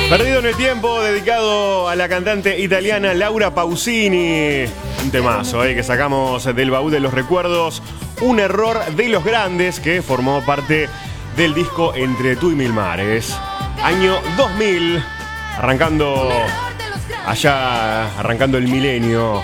Perdido en el tiempo, dedicado a la cantante italiana Laura Pausini. Un temazo, que sacamos del baúl de los recuerdos. Un error de los grandes que formó parte del disco Entre tú y mil mares. Año 2000, arrancando el milenio.